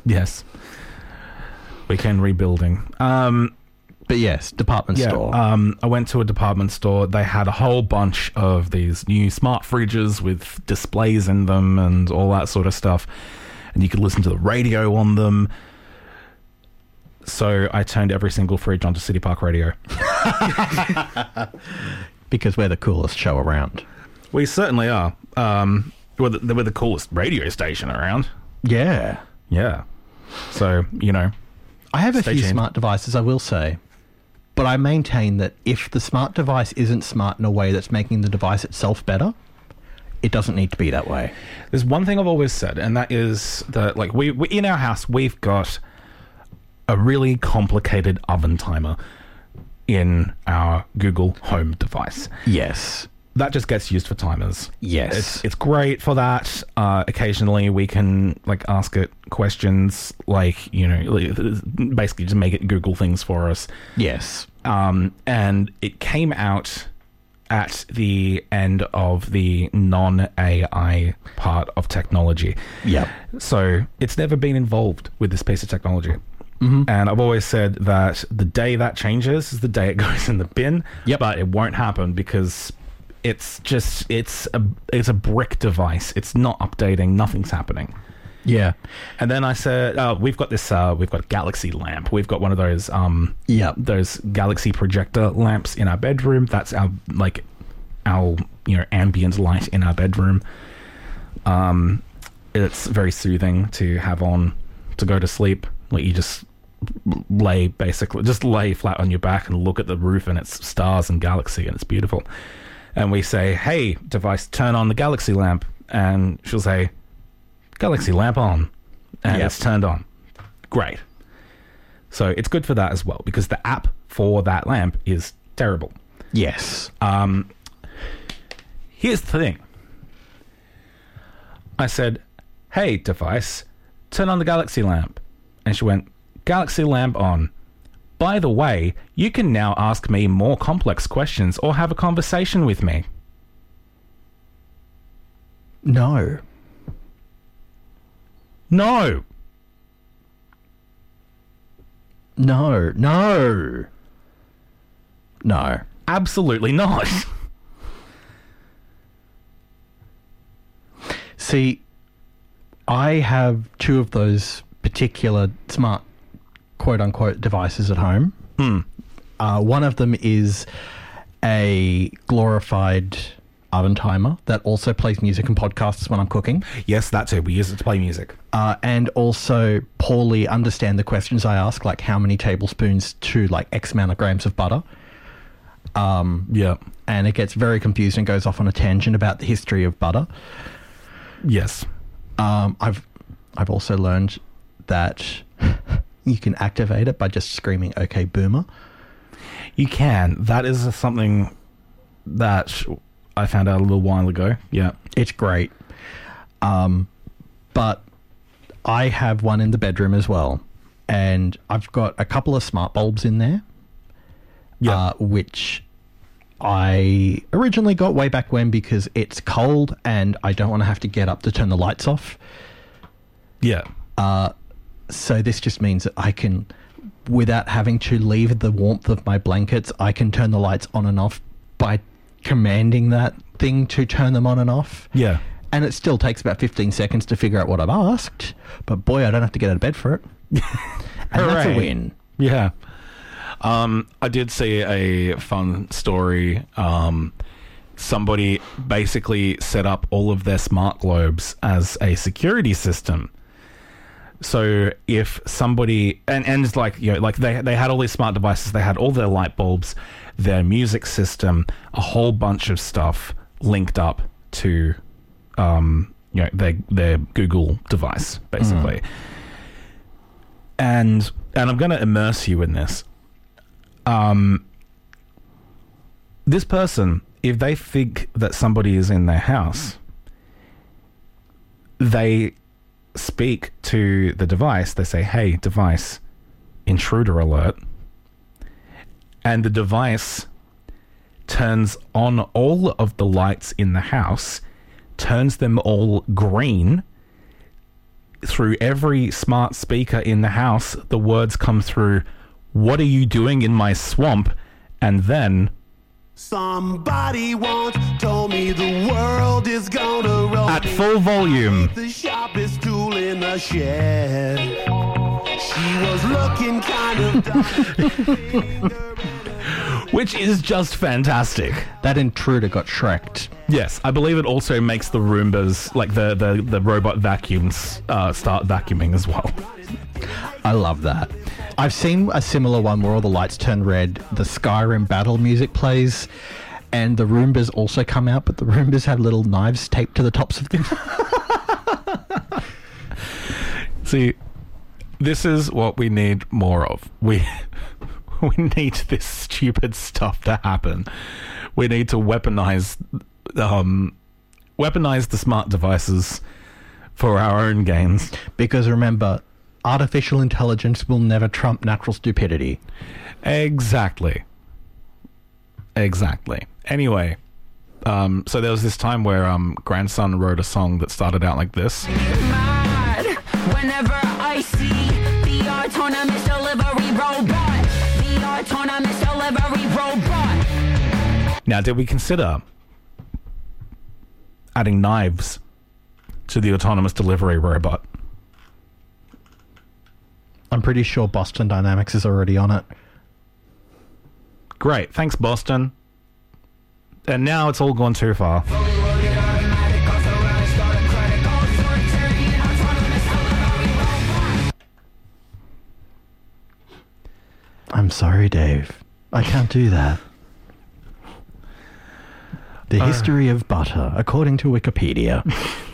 Yes. Weekend rebuilding. But yes, department store. I went to a department store. They had a whole bunch of these new smart fridges with displays in them and all that sort of stuff. And you could listen to the radio on them. So I turned every single fridge onto City Park Radio. Because we're the coolest show around. We certainly are. We're the coolest radio station around. Yeah. Yeah. So, you know. I have a few tuned. smart devices, I will say. But I maintain that if the smart device isn't smart in a way that's making the device itself better, it doesn't need to be that way. There's one thing I've always said, and that is that, like, we in our house, we've got a really complicated oven timer in our Google Home device. Yes. That just gets used for timers. Yes. It's great for that. Occasionally we can, like, ask it questions, like, you know, basically just make it Google things for us. Yes. And it came out at the end of the non-AI part of technology. Yep. So it's never been involved with this piece of technology. Mm-hmm. And I've always said that the day that changes is the day it goes in the bin. Yep. But it won't happen because it's a brick device. It's not updating. Nothing's happening. Yeah. And then I said, we've got a Galaxy lamp. We've got one of those, those Galaxy projector lamps in our bedroom. That's our ambient light in our bedroom. It's very soothing to have on to go to sleep. Like, you just lay flat on your back and look at the roof, and it's stars and galaxy, and it's beautiful. And we say, hey, device, turn on the Galaxy lamp. And she'll say, Galaxy lamp on. And It's turned on. Great. So it's good for that as well, because the app for that lamp is terrible. Yes. Here's the thing. I said, hey, device, turn on the Galaxy lamp. And she went, Galaxy lamp on. By the way, you can now ask me more complex questions or have a conversation with me. No. No. No. No. No. Absolutely not. See, I have two of those particular smart quote-unquote devices at home. One of them is a glorified oven timer that also plays music and podcasts when I'm cooking. Yes, that too. We use it to play music. And also poorly understand the questions I ask, like how many tablespoons to, like, X amount of grams of butter. Yeah. And it gets very confused and goes off on a tangent about the history of butter. Yes. I've also learned that you can activate it by just screaming, "Okay, boomer." You can. That is something that I found out a little while ago. Yeah. It's great. But I have one in the bedroom as well. And I've got a couple of smart bulbs in there. Yeah. Which I originally got way back when because it's cold and I don't want to have to get up to turn the lights off. Yeah. So this just means that I can, without having to leave the warmth of my blankets, I can turn the lights on and off by commanding that thing to turn them on and off. Yeah. And it still takes about 15 seconds to figure out what I've asked. But boy, I don't have to get out of bed for it. And that's a win. Yeah. I did see a fun story. Somebody basically set up all of their smart globes as a security system. So if somebody and it's like, you know, like they had all these smart devices, they had all their light bulbs, their music system, a whole bunch of stuff linked up to their Google device, basically. And I'm going to immerse you in this. This person, if they think that somebody is in their house, they speak to the device. They say, hey, device, intruder alert. And the device turns on all of the lights in the house, turns them all green, through every smart speaker in the house, the words come through, "What are you doing in my swamp?" And then... Somebody once told me the world is gonna roll at full volume. the sharpest tool in the shed. She was looking kind of dumb. Which is just fantastic. That intruder got Shrek'd. Yes, I believe it also makes the Roombas, like the robot vacuums, start vacuuming as well. I love that. I've seen a similar one where all the lights turn red, the Skyrim battle music plays, and the Roombas also come out, but the Roombas have little knives taped to the tops of them. See, this is what we need more of. We need this stupid stuff to happen. We need to weaponize the smart devices for our own gains. Because remember, artificial intelligence will never trump natural stupidity. Exactly. Anyway, so there was this time where Grandson wrote a song that started out like this. Mad whenever I see the autonomous delivery robot. The autonomous delivery robot. Now, did we consider adding knives to the autonomous delivery robot? I'm pretty sure Boston Dynamics is already on it. Great, thanks, Boston. And now it's all gone too far. I'm sorry, Dave. I can't do that. The history of butter, according to Wikipedia.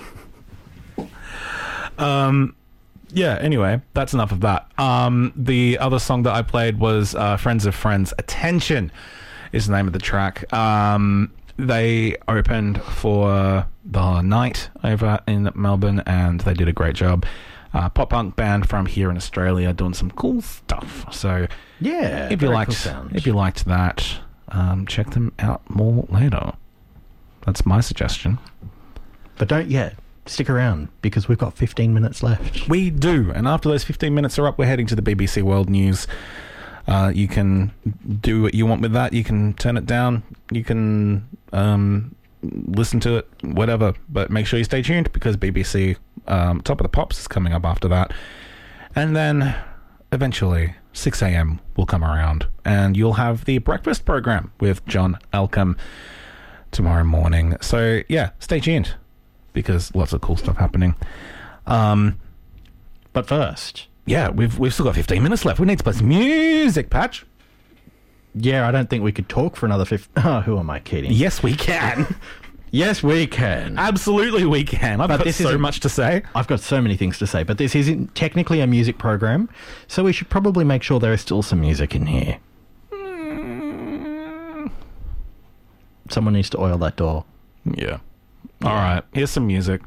Yeah, anyway, that's enough of that. The other song that I played was Friends of Friends. Attention is the name of the track. They opened for the night over in Melbourne, and they did a great job. Pop punk band from here in Australia doing some cool stuff. So Yeah, if you very liked cool sound. if you liked that, check them out more later. That's my suggestion. But don't yet. Stick around, because we've got 15 minutes left. We do, and after those 15 minutes are up, we're heading to the BBC World News. You can do what you want with that. You can turn it down. You can listen to it, whatever. But make sure you stay tuned, because BBC Top of the Pops is coming up after that. And then, eventually, 6 a.m. will come around, and you'll have the breakfast program with John Elcombe tomorrow morning. So, yeah, stay tuned, because lots of cool stuff happening. But first... Yeah, we've still got 15 minutes left. We need to play some music, Patch. Yeah, I don't think we could talk for another 15... Oh, who am I kidding? Yes, we can. Yes, we can. Absolutely, we can. I've got this so isn't- much to say. I've got so many things to say, but this isn't technically a music program, so we should probably make sure there is still some music in here. Someone needs to oil that door. Yeah. All right, here's some music.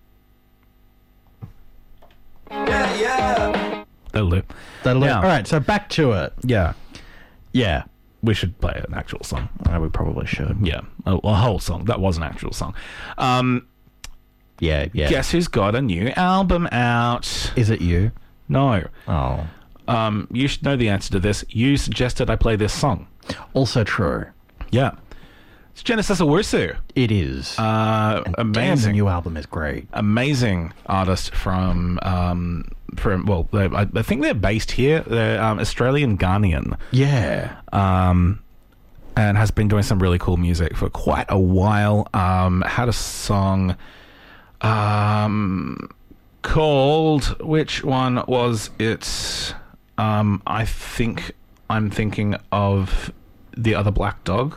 That'll do. That'll do. Now- All right, so back to it. Yeah, Yeah, we should play an actual song. we probably should. Yeah, a whole song. That was an actual song. Yeah. Guess who's got a new album out? Is it you? No. Oh. You should know the answer to this. You suggested I play this song. Also true. Yeah. It's Genesis Owusu. It is. Damn, the Amazing. new album is great. Amazing artist from well, I think they're based here. They're Australian Ghanaian, Yeah. and has been doing some really cool music for quite a while. Had a song called, which one was it? I think I'm thinking of The Other Black Dog,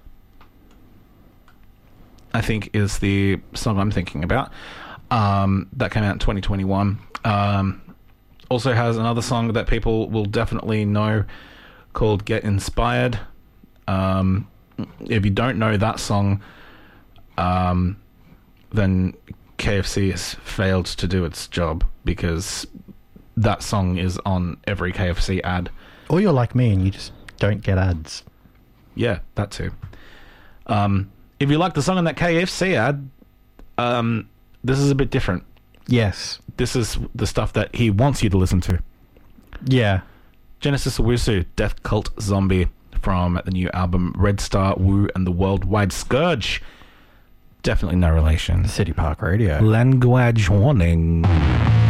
I think is the song I'm thinking about. That came out in 2021. Also has another song that people will definitely know called Get Inspired. If you don't know that song, then KFC has failed to do its job, because that song is on every KFC ad. Or you're like me and you just don't get ads. Yeah, that too. If you like the song in that KFC ad, this is a bit different. Yes. This is the stuff that he wants you to listen to. Yeah. Genesis Owusu, Death Cult Zombie, from the new album Red Star Wu and the Worldwide Scourge. Definitely no relation. City Park Radio. Language warning.